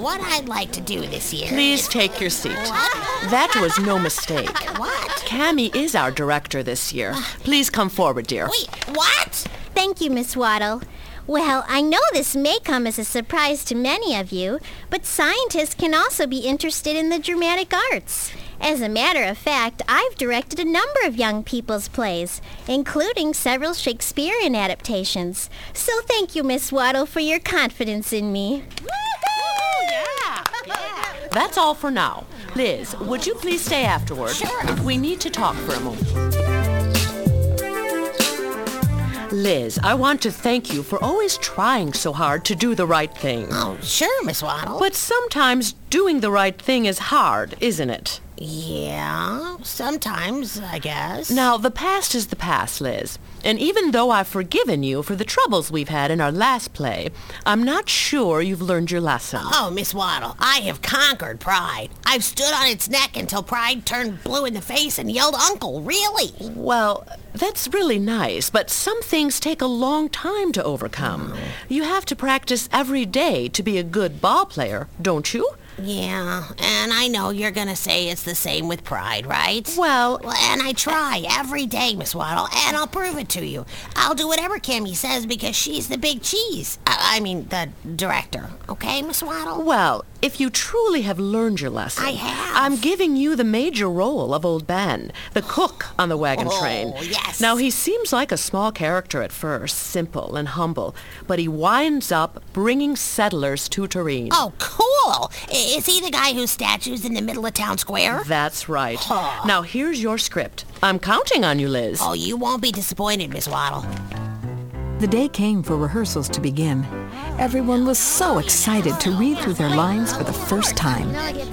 what I'd like to do this year... Please take your seat. That was no mistake. What? Cammie is our director this year. Please come forward, dear. Wait, what? Thank you, Miss Waddle. Well, I know this may come as a surprise to many of you, but scientists can also be interested in the dramatic arts. As a matter of fact, I've directed a number of young people's plays, including several Shakespearean adaptations. So thank you, Miss Waddle, for your confidence in me. That's all for now. Liz, would you please stay afterward? Sure. We need to talk for a moment. Liz, I want to thank you for always trying so hard to do the right thing. Oh, sure, Miss Waddle. But sometimes doing the right thing is hard, isn't it? Yeah, sometimes, I guess. Now, the past is the past, Liz. And even though I've forgiven you for the troubles we've had in our last play, I'm not sure you've learned your lesson. Oh, Miss Waddle, I have conquered pride. I've stood on its neck until pride turned blue in the face and yelled, "Uncle, really?" Well, that's really nice, but some things take a long time to overcome. You have to practice every day to be a good ball player, don't you? Yeah, and I know you're going to say it's the same with pride, right? Well, And I try every day, Miss Waddle, and I'll prove it to you. I'll do whatever Cammie says because she's the big cheese. I mean, the director. Okay, Miss Waddle? well, if you truly have learned your lesson, I have. I'm giving you the major role of Old Ben, the cook on the wagon train. Oh, yes. Now, he seems like a small character at first, simple and humble, but he winds up bringing settlers to Turin. Oh, cool. Is he the guy whose statue's in the middle of town square? That's right. Now, here's your script. I'm counting on you, Liz. Oh, you won't be disappointed, Miss Waddle. The day came for rehearsals to begin. Everyone was so excited to read through their lines for the first time.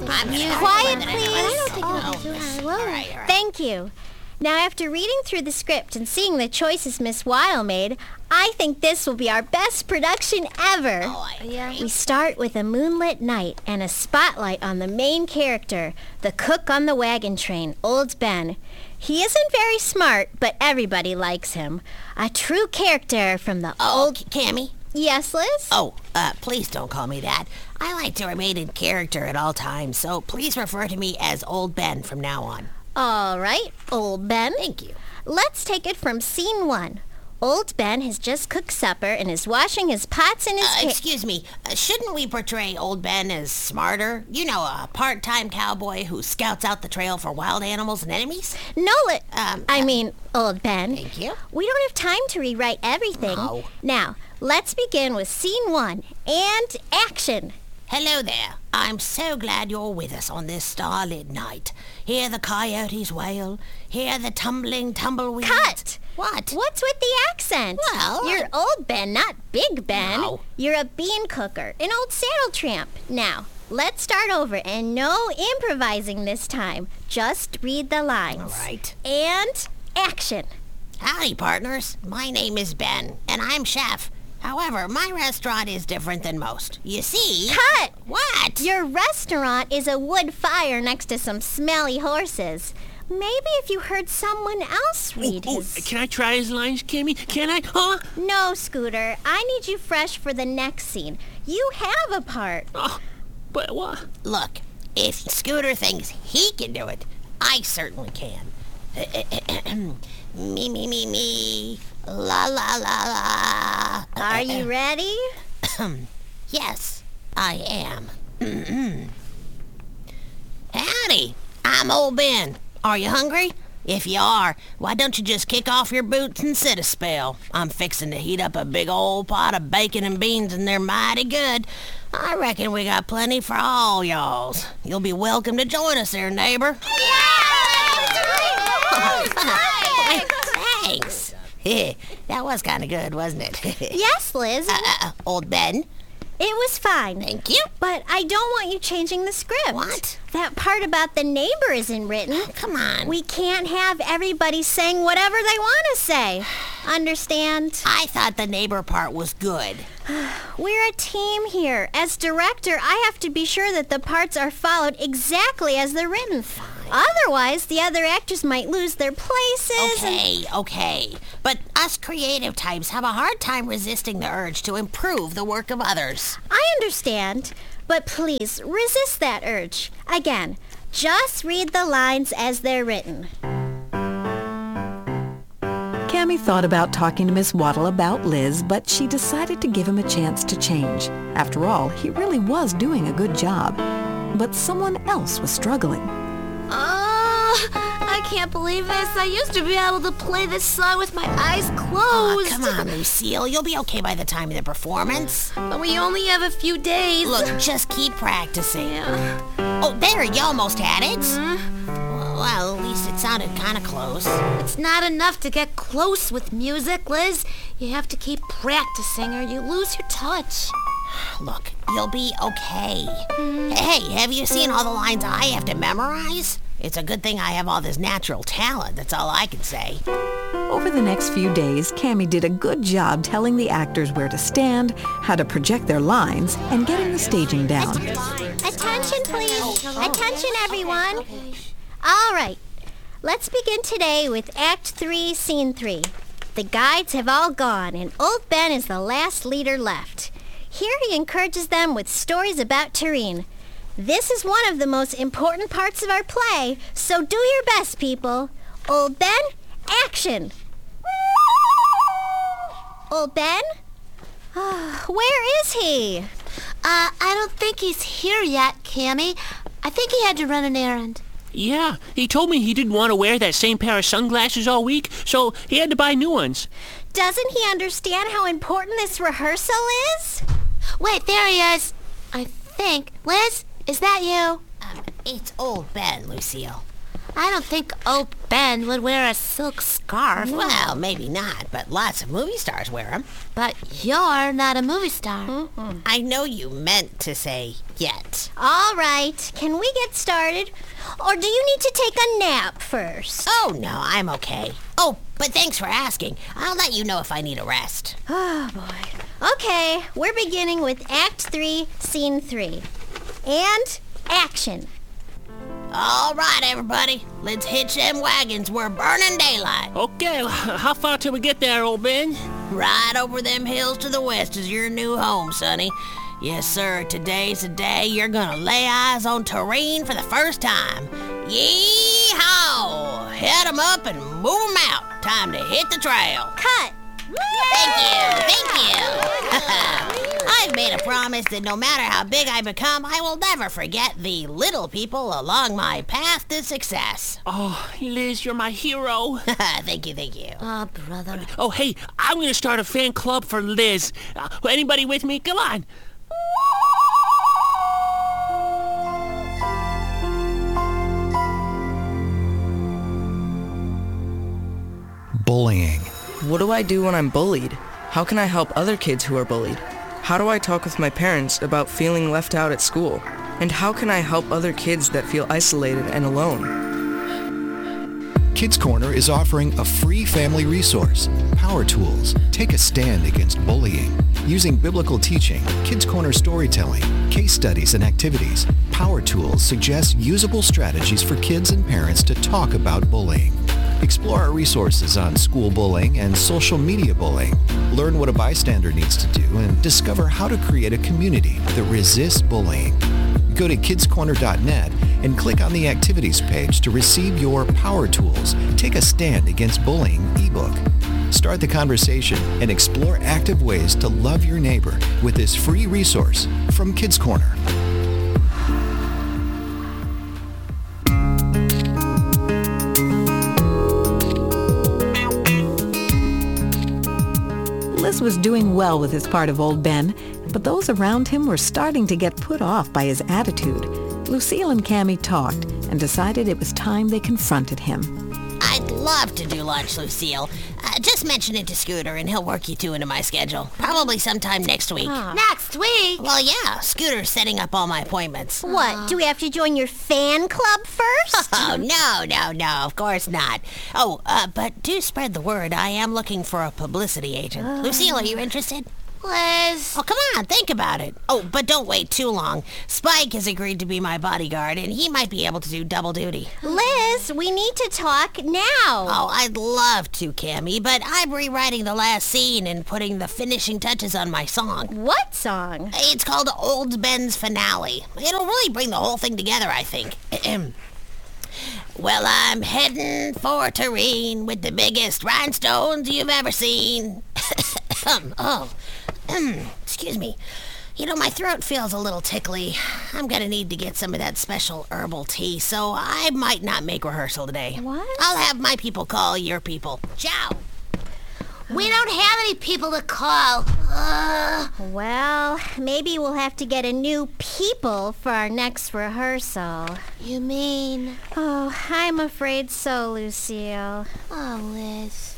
Quiet, please. All right. Thank you. Now, after reading through the script and seeing the choices Miss Waddle made, I think this will be our best production ever. We start with a moonlit night and a spotlight on the main character, the cook on the wagon train, Old Ben. He isn't very smart, but everybody likes him. A true character from the Oh, Cammie? Yes, Liz? Oh, please don't call me that. I like to remain in character at all times, so please refer to me as Old Ben from now on. All right, Old Ben. Thank you. Let's take it from scene 1. Old Ben has just cooked supper and is washing his pots in his Excuse me, shouldn't we portray Old Ben as smarter? You know, a part-time cowboy who scouts out the trail for wild animals and enemies? No, Old Ben. Thank you. We don't have time to rewrite everything. No. Now, let's begin with scene 1 and action. Hello there. I'm so glad you're with us on this starlit night. Hear the coyotes wail. Hear the tumbling tumbleweeds. Cut! What? What's with the accent? Well, You're Old Ben, not Big Ben. No. You're a bean cooker, an old saddle tramp. Now, let's start over, and no improvising this time. Just read the lines. All right. And action. Howdy, partners. My name is Ben, and I'm chef. However, my restaurant is different than most. You see... Cut! What? Your restaurant is a wood fire next to some smelly horses. Maybe if you heard someone else read his... Can I try his lines, Cammie? Can I? Huh? No, Scooter. I need you fresh for the next scene. You have a part. Oh, but what? Look, if Scooter thinks he can do it, I certainly can. Me. La la la la. Are you ready? Yes, I am. Howdy, I'm Old Ben. Are you hungry? If you are, why don't you just kick off your boots and sit a spell? I'm fixing to heat up a big old pot of bacon and beans, and they're mighty good. I reckon we got plenty for all y'alls. You'll be welcome to join us there, neighbor. Thanks. That was kind of good, wasn't it? Yes, Liz. Old Ben. It was fine. Thank you. But I don't want you changing the script. What? That part about the neighbor isn't written. Come on. We can't have everybody saying whatever they want to say. Understand? I thought the neighbor part was good. We're a team here. As director, I have to be sure that the parts are followed exactly as they're written. Otherwise, the other actors might lose their places. Okay. But us creative types have a hard time resisting the urge to improve the work of others. I understand. but please resist that urge. Again, just read the lines as they're written. Cammy thought about talking to Miss Waddle about Liz, but she decided to give him a chance to change. After all, he really was doing a good job. But someone else was struggling. I can't believe this. I used to be able to play this song with my eyes closed. Oh, come on, Lucille. You'll be okay by the time of the performance. But we only have a few days. Look, just keep practicing. Yeah. Oh, there, you almost had it. Well, at least it sounded kind of close. It's not enough to get close with music, Liz. You have to keep practicing or you lose your touch. Look, you'll be okay. Hey, have you seen all the lines I have to memorize? It's a good thing I have all this natural talent, that's all I can say. Over the next few days, Cammy did a good job telling the actors where to stand, how to project their lines, and getting the staging down. Attention, please. Attention, everyone. All right. Let's begin today with Act 3, Scene 3. The guides have all gone, and Old Ben is the last leader left. Here he encourages them with stories about Tureen. This is one of the most important parts of our play, so do your best, people. Old Ben, action! Old Ben? Where is he? I don't think he's here yet, Cammy. I think he had to run an errand. Yeah, he told me he didn't want to wear that same pair of sunglasses all week, so he had to buy new ones. Doesn't he understand how important this rehearsal is? Wait, there he is. I think. Liz, is that you? It's Old Ben, Lucille. I don't think old Ben would wear a silk scarf. Well, maybe not, but lots of movie stars wear them. But you're not a movie star. I know you meant to say yet. All right, can we get started? Or do you need to take a nap first? Oh, no, I'm okay. Oh, but thanks for asking. I'll let you know if I need a rest. Oh, boy. Okay, we're beginning with Act 3, Scene 3. And action. All right, everybody. Let's hitch them wagons. We're burning daylight. Okay, how far till we get there, old Ben? Right over them hills to the west is your new home, sonny. Yes, sir. Today's the day you're gonna lay eyes on Tureen for the first time. Yee-haw! Head 'em up and move 'em out. Time to hit the trail. Cut. Thank you. I've made a promise that no matter how big I become, I will never forget the little people along my path to success. Oh, Liz, you're my hero. Thank you. Oh, brother. Oh, hey, I'm going to start a fan club for Liz. Anybody with me? Come on. Bullying. What do I do when I'm bullied? How can I help other kids who are bullied? How do I talk with my parents about feeling left out at school? And how can I help other kids that feel isolated and alone? Kids Corner is offering a free family resource, Power Tools. Take a stand against bullying. Using biblical teaching, Kids Corner storytelling, case studies and activities, Power Tools suggests usable strategies for kids and parents to talk about bullying. Explore our resources on school bullying and social media bullying. Learn what a bystander needs to do and discover how to create a community that resists bullying. Go to kidscorner.net and click on the activities page to receive your Power Tools Take a Stand Against Bullying ebook. Start the conversation and explore active ways to love your neighbor with this free resource from Kids Corner. Liz was doing well with his part of Old Ben, but those around him were starting to get put off by his attitude. Lucille and Cammy talked and decided it was time they confronted him. I'd love to do lunch, Lucille. Just mention it to Scooter and he'll work you two into my schedule. Probably sometime next week. Next week? Well, yeah, Scooter's setting up all my appointments. What, do we have to join your fan club first? Oh, no, of course not. Oh, but do spread the word. I am looking for a publicity agent. Lucille, are you interested? Liz. Oh, come on, think about it. Oh, but don't wait too long. Spike has agreed to be my bodyguard, and he might be able to do double duty. Liz, we need to talk now. Oh, I'd love to, Cammy, but I'm rewriting the last scene and putting the finishing touches on my song. What song? It's called Old Ben's Finale. It'll really bring the whole thing together, I think. Well, I'm heading for Tureen with the biggest rhinestones you've ever seen. Excuse me. You know, my throat feels a little tickly. I'm gonna need to get some of that special herbal tea, so I might not make rehearsal today. What? I'll have my people call your people. Ciao. We don't have any people to call. Well, maybe we'll have to get a new people for our next rehearsal. You mean? Oh, I'm afraid so, Lucille. Oh, Liz.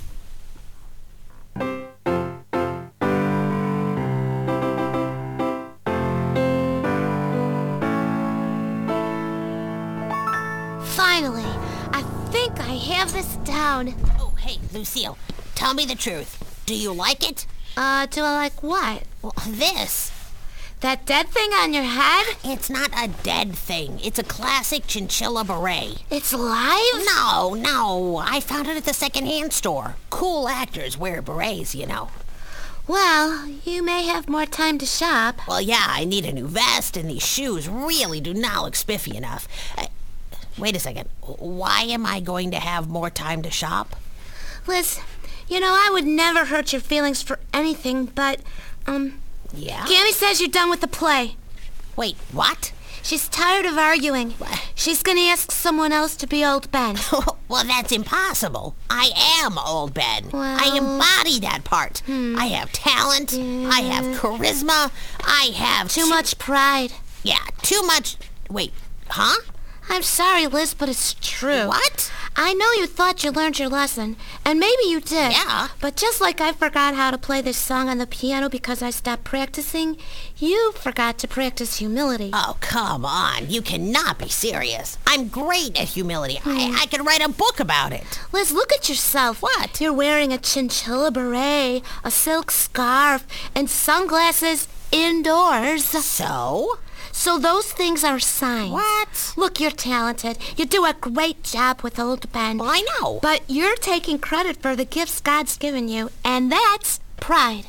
Finally, I think I have this down. Oh, hey, Lucille, tell me the truth. Do you like it? Do I like what? Well, this. That dead thing on your head? It's not a dead thing. It's a classic chinchilla beret. It's alive? No. I found it at the secondhand store. Cool actors wear berets, you know. Well, you may have more time to shop. Well, yeah, I need a new vest, and these shoes really do not look spiffy enough. Wait a second. Why am I going to have more time to shop? Liz, you know, I would never hurt your feelings for anything, but, Yeah? Cammy says you're done with the play. Wait, what? She's tired of arguing. She's gonna ask someone else to be Old Ben. Well, that's impossible. I am Old Ben. Well- I embody that part. I have talent. I have charisma. I have... Too much pride. Yeah, too much... Wait, huh? I'm sorry, Liz, but it's true. What? I know you thought you learned your lesson, and maybe you did. Yeah. But just like I forgot how to play this song on the piano because I stopped practicing, you forgot to practice humility. Oh, come on. You cannot be serious. I'm great at humility. I could write a book about it. Liz, look at yourself. What? You're wearing a chinchilla beret, a silk scarf, and sunglasses indoors. So? So those things are signs. What? Look, you're talented. You do a great job with Old Ben. Well, I know. But you're taking credit for the gifts God's given you, and that's pride.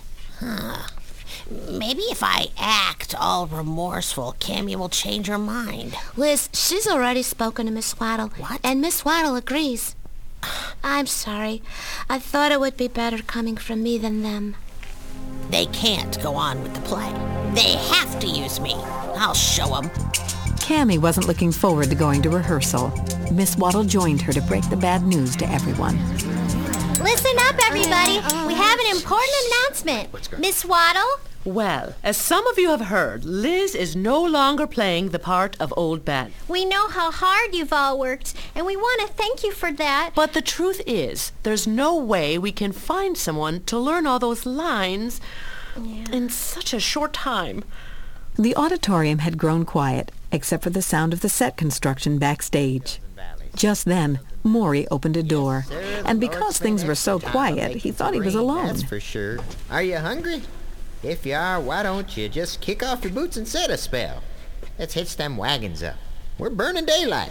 Maybe if I act all remorseful, Cammy will change her mind. Liz, she's already spoken to Miss Waddle. What? And Miss Waddle agrees. I'm sorry. I thought it would be better coming from me than them. They can't go on with the play. They have to use me. I'll show them. Cammy wasn't looking forward to going to rehearsal. Miss Waddle joined her to break the bad news to everyone. Listen up, everybody. We have an important announcement. Miss Waddle? Well, as some of you have heard, Liz is no longer playing the part of Old Ben. We know how hard you've all worked, and we want to thank you for that. But the truth is, there's no way we can find someone to learn all those lines in such a short time. The auditorium had grown quiet, except for the sound of the set construction backstage. Just then, Maury opened a door, and because things were so quiet, he thought he was alone. That's for sure. Are you hungry? If you are, why don't you just kick off your boots and sit a spell? Let's hitch them wagons up. We're burning daylight.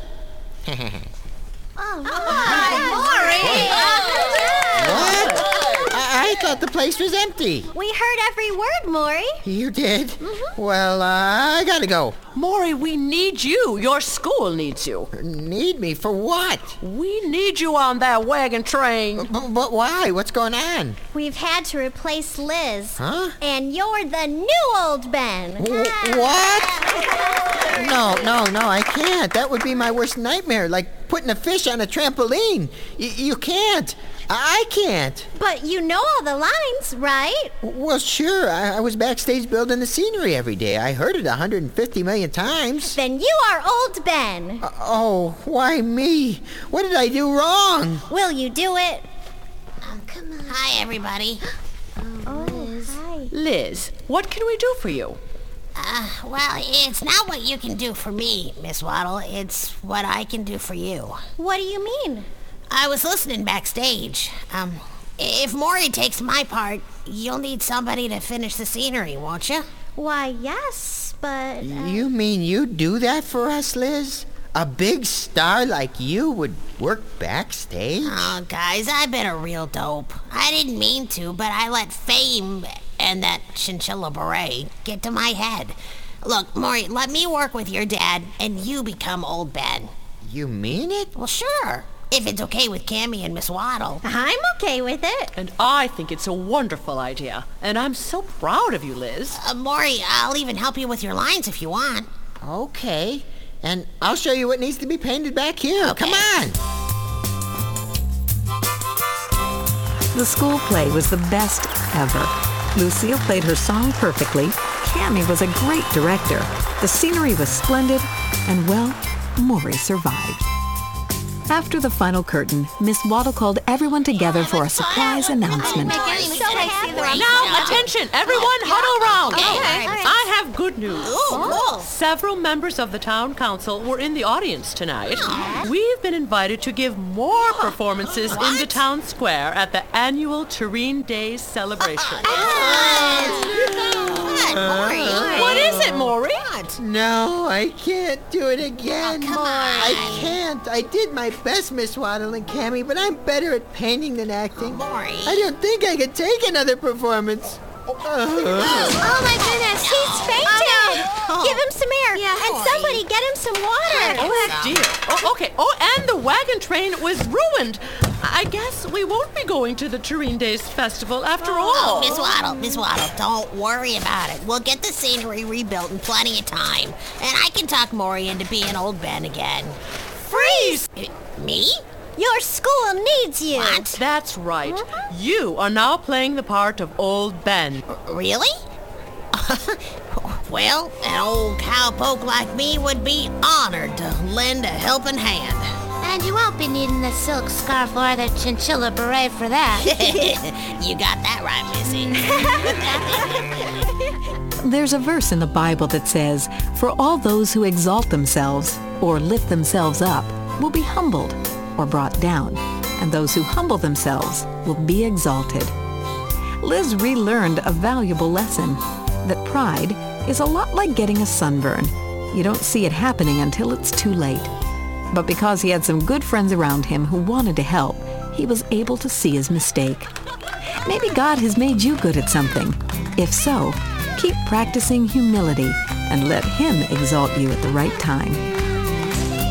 What? I thought the place was empty. We heard every word, Maury. You did? Well, I gotta go. Maury, we need you. Your school needs you. Need me for what? We need you on that wagon train. But why? What's going on? We've had to replace Liz. Huh? And you're the new Old Ben. What? No, I can't. That would be my worst nightmare, like putting a fish on a trampoline. You can't. I can't. But you know all the lines, right? Well, sure. I was backstage building the scenery every day. I heard it 150 million times. Then you are Old Ben. Oh, why me? What did I do wrong? Will you do it? Come on. Hi, everybody. Liz. Hi. Liz, what can we do for you? Well, it's not what you can do for me, Miss Waddle. It's what I can do for you. What do you mean? I was listening backstage. if Maury takes my part, you'll need somebody to finish the scenery, won't you? Why, yes, but... You mean you'd do that for us, Liz? A big star like you would work backstage? Oh, guys, I've been a real dope. I didn't mean to, but I let fame and that chinchilla beret get to my head. Look, Maury, let me work with your dad, and you become Old Ben. You mean it? Well, sure. If it's okay with Cammy and Miss Waddle. I'm okay with it. And I think it's a wonderful idea. And I'm so proud of you, Liz. Maury, I'll even help you with your lines if you want. Okay. And I'll show you what needs to be painted back here. Okay. Come on. The school play was the best ever. Lucille played her song perfectly. Cammy was a great director. The scenery was splendid. And, well, Maury survived. After the final curtain, Miss Waddle called everyone together for a surprise announcement. Now, attention, everyone huddle round. I have good news. Several members of the town council were in the audience tonight. We've been invited to give more performances in the town square at the annual Tureen Days celebration. What is it, Maury? No, I can't do it again. Come on. I can't. I did my best, Miss Waddle and Cammy, but I'm better at painting than acting. Maury. I don't think I could take another performance. Oh my goodness, he's fainted! Give him some air, and somebody get him some water. Oh, dear. Oh, okay. Oh, and the wagon train was ruined. I guess we won't be going to the Tureen Days Festival after all. Oh, Miss Waddle, don't worry about it. We'll get the scenery rebuilt in plenty of time. And I can talk Maury into being Old Ben again. Freeze! Me? Your school needs you. What? That's right. You are now playing the part of Old Ben. Really? Well, an old cowpoke like me would be honored to lend a helping hand. And you won't be needing the silk scarf or the chinchilla beret for that. You got that right, Missy. There's a verse in the Bible that says, "For all those who exalt themselves or lift themselves up will be humbled or brought down, and those who humble themselves will be exalted." Liz relearned a valuable lesson, that pride is a lot like getting a sunburn. You don't see it happening until it's too late. But because he had some good friends around him who wanted to help, he was able to see his mistake. Maybe God has made you good at something. If so, keep practicing humility and let Him exalt you at the right time.